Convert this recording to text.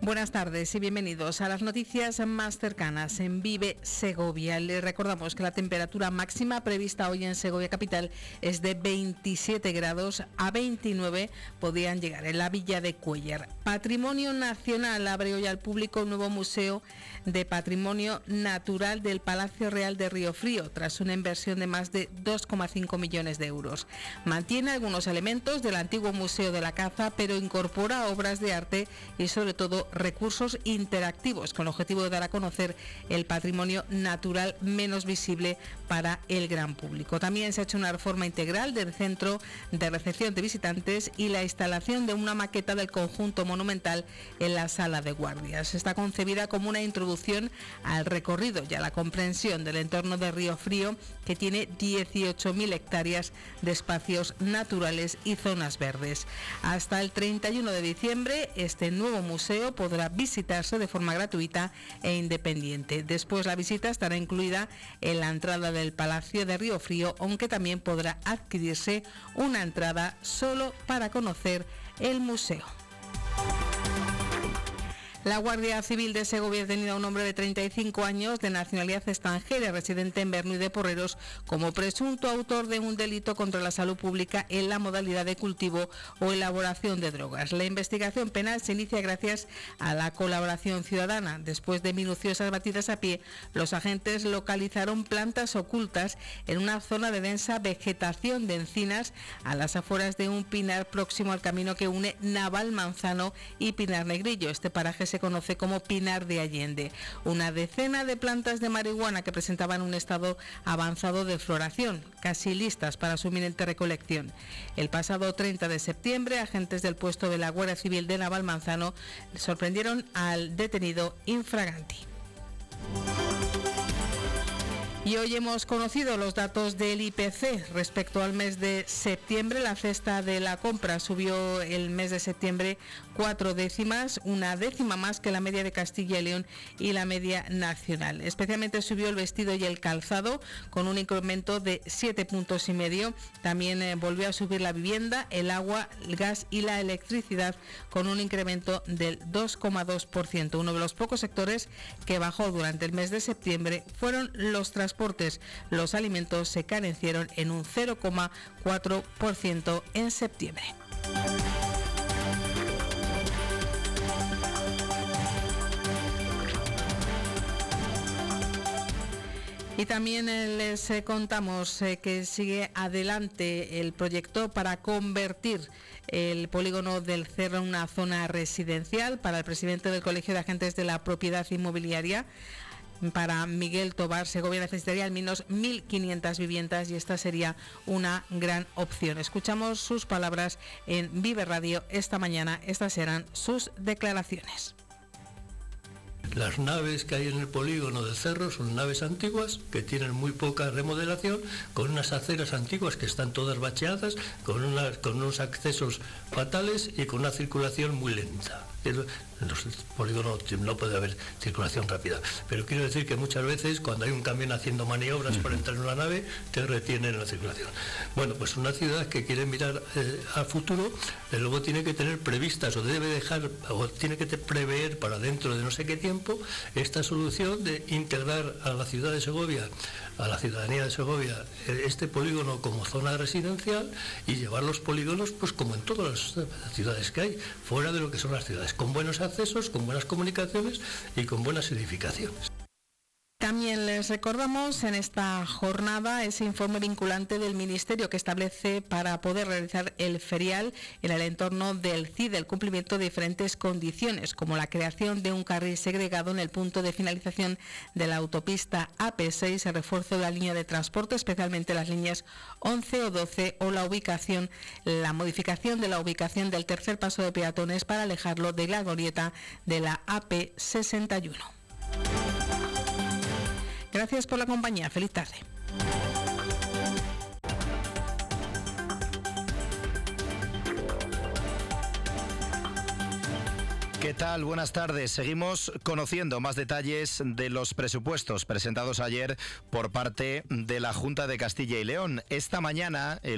Buenas tardes y bienvenidos a las noticias más cercanas en Vive Segovia. Les recordamos que la temperatura máxima prevista hoy en Segovia capital es de 27 grados, a 29 podrían llegar en la Villa de Cuéllar. Patrimonio Nacional abre hoy al público un nuevo museo de patrimonio natural del Palacio Real de Río Frío, tras una inversión de más de 2,5 millones de euros. Mantiene algunos elementos del antiguo Museo de la Caza, pero incorpora obras de arte y sobre todo recursos interactivos con el objetivo de dar a conocer el patrimonio natural menos visible para el gran público. También se ha hecho una reforma integral del centro de recepción de visitantes y la instalación de una maqueta del conjunto monumental en la sala de guardias. Está concebida como una introducción al recorrido y a la comprensión del entorno de Río Frío, que tiene 18.000 hectáreas de espacios naturales y zonas verdes. Hasta el 31 de diciembre, este nuevo museo podrá visitarse de forma gratuita e independiente. Después la visita estará incluida en la entrada del Palacio de Río Frío, aunque también podrá adquirirse una entrada solo para conocer el museo. La Guardia Civil de Segovia ha detenido a un hombre de 35 años de nacionalidad extranjera, residente en Bernuy de Porreros, como presunto autor de un delito contra la salud pública en la modalidad de cultivo o elaboración de drogas. La investigación penal se inicia gracias a la colaboración ciudadana. Después de minuciosas batidas a pie, los agentes localizaron plantas ocultas en una zona de densa vegetación de encinas a las afueras de un pinar próximo al camino que une Navalmanzano y Pinar Negrillo. Este paraje se conoce como Pinar de Allende. Una decena de plantas de marihuana que presentaban un estado avanzado de floración, casi listas para su inminente recolección. El pasado 30 de septiembre, agentes del puesto de la Guardia Civil de Navalmanzano sorprendieron al detenido infraganti. Y hoy hemos conocido los datos del IPC. Respecto al mes de septiembre, la cesta de la compra subió el mes de septiembre 4 décimas, una décima más que la media de Castilla y León y la media nacional. Especialmente subió el vestido y el calzado, con un incremento de 7,5 puntos. También volvió a subir la vivienda, el agua, el gas y la electricidad, con un incremento del 2,2%. Uno de los pocos sectores que bajó durante el mes de septiembre fueron los transportes. Los alimentos se carecieron en un 0,4% en septiembre. Y también les contamos que sigue adelante el proyecto para convertir el polígono del Cerro en una zona residencial. Para el presidente del Colegio de Agentes de la Propiedad Inmobiliaria, para Miguel Tobar, Segovia necesitaría al menos 1.500 viviendas y esta sería una gran opción. Escuchamos sus palabras en Vive Radio esta mañana. Estas eran sus declaraciones. Las naves que hay en el polígono del Cerro son naves antiguas que tienen muy poca remodelación, con unas aceras antiguas que están todas bacheadas, con unos accesos fatales y con una circulación muy lenta. En los polígonos no puede haber circulación rápida, pero quiero decir que muchas veces cuando hay un camión haciendo maniobras para entrar en una nave, te retienen la circulación. Bueno, pues una ciudad que quiere mirar a futuro, luego tiene que tener previstas o tiene que prever para dentro de no sé qué tiempo esta solución de integrar a la ciudad de Segovia, a la ciudadanía de Segovia, este polígono como zona residencial y llevar los polígonos pues como en todas las ciudades que hay, fuera de lo que son las ciudades, con buenos accesos, con buenas comunicaciones y con buenas edificaciones. También les recordamos en esta jornada ese informe vinculante del Ministerio que establece para poder realizar el ferial en el entorno del CID el cumplimiento de diferentes condiciones, como la creación de un carril segregado en el punto de finalización de la autopista AP6, el refuerzo de la línea de transporte, especialmente las líneas 11 o 12, o la modificación de la ubicación del tercer paso de peatones para alejarlo de la glorieta de la AP61. Gracias por la compañía. Feliz tarde. ¿Qué tal? Buenas tardes. Seguimos conociendo más detalles de los presupuestos presentados ayer por parte de la Junta de Castilla y León. Esta mañana